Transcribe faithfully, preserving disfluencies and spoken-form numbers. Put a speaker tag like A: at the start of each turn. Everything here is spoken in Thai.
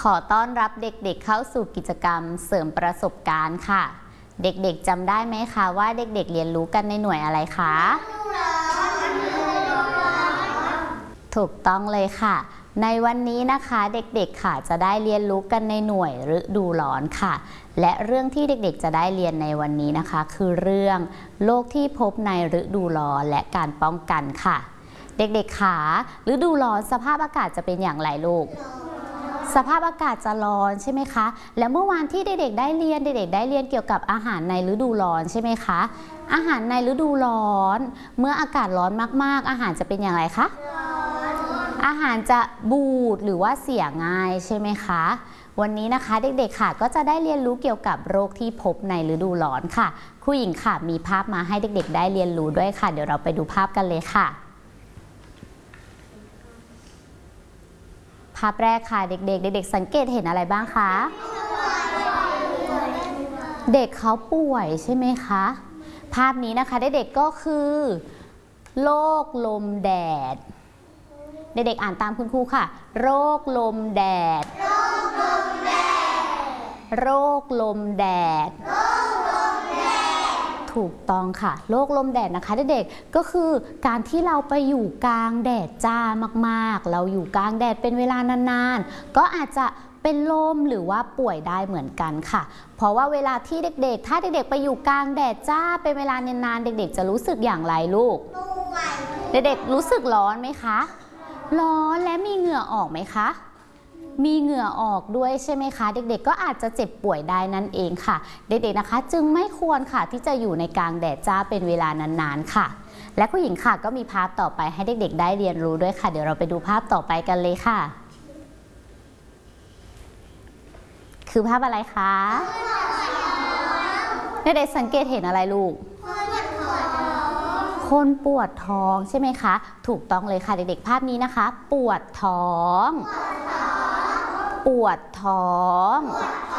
A: ขอต้อนรับเด็กๆเข้าสู่กิจกรรมเสริมประสบการณ์ค่ะเด็กๆจำได้ไหมคะว่าเด็กๆเรียนรู้กันในหน่วยอะไรคะถูกต้องเลยค่ะในวันนี้นะคะเด็กๆค่ะจะได้เรียนรู้กันในหน่วยฤดูร้อนค่ะและเรื่องที่เด็กๆจะได้เรียนในวันนี้นะคะคือเรื่องโรคที่พบในฤดูร้อนและการป้องกันค่ะเด็กๆค่ะฤดูร้อนสภาพอากาศจะเป็นอย่างไรลูกสภาพอากาศจะร้อนใช่ไหมคะและเมื่อวานที่เด็กๆได้เรียนเด็กๆได้เรียนเกี่ยวกับอาหารในฤดูร้อนใช่ไหมคะอาหารในฤดูร้อนเมื่ออากาศร้อนมากๆอาหารจะเป็นอย่างไรคะอาหารจะบูดหรือว่าเสียง่ายใช่ไหมคะวันนี้นะคะเด็กๆค่ะก็จะได้เรียนรู้เกี่ยวกับโรคที่พบในฤดูร้อนค่ะครูหญิงค่ะมีภาพมาให้เด็กๆได้เรียนรู้ด้วยค่ะเดี๋ยวเราไปดูภาพกันเลยค่ะภาพแรกค่ะเด็กๆเด็กๆสังเกตเห็นอะไรบ้างคะเด็กเขาป่วยใช่ไหมคะภาพนี้นะคะเด็กๆก็คือโรคลมแดดเด็กๆอ่านตามคุณครูค่ะโรคลมแดดโรคลมแดดโรคลมแดดถูกต้องค่ะโรคลมแดดนะคะเด็กๆก็คือการที่เราไปอยู่กลางแดดจ้ามากๆเราอยู่กลางแดดเป็นเวลานานๆก็อาจจะเป็นลมหรือว่าป่วยได้เหมือนกันค่ะเพราะว่าเวลาที่เด็กๆถ้าเด็กๆไปอยู่กลางแดดจ้าเป็นเวลานานๆเด็กๆจะรู้สึกอย่างไรลูกเด็กๆรู้สึกร้อนไหมคะร้อนและมีเหงื่อออกไหมคะมีเหงื่อออกด้วยใช่ไหมคะเด็กๆก็อาจจะเจ็บป่วยได้นั่นเองค่ะเด็กๆนะคะจึงไม่ควรค่ะที่จะอยู่ในกลางแดดจ้าเป็นเวลานานๆค่ะและผู้หญิงค่ะก็มีภาพต่อไปให้เด็กๆได้เรียนรู้ด้วยค่ะเดี๋ยวเราไปดูภาพต่อไปกันเลยค่ะคือภาพอะไรคะเด็กๆสังเกตเห็นอะไรลูกคนปวดท้องใช่ไหมคะถูกต้องเลยค่ะเด็กๆภาพนี้นะคะปวดท้องปวดท้อง